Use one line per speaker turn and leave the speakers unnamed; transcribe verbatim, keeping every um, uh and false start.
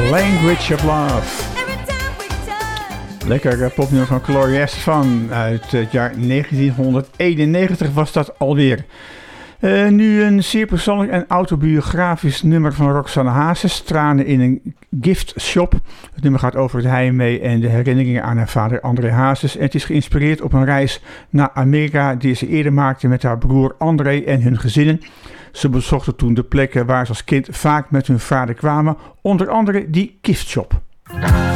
Language of Love. Lekker popnummer van Gloria Estefan uit het jaar negentienhonderdeenennegentig was dat alweer. Uh, nu een zeer persoonlijk en autobiografisch nummer van Roxanne Hazes, Tranen in een gift shop. Het nummer gaat over het heimwee en de herinneringen aan haar vader André Hazes. En het is geïnspireerd op een reis naar Amerika die ze eerder maakte met haar broer André en hun gezinnen. Ze bezochten toen de plekken waar ze als kind vaak met hun vader kwamen, onder andere die gift shop.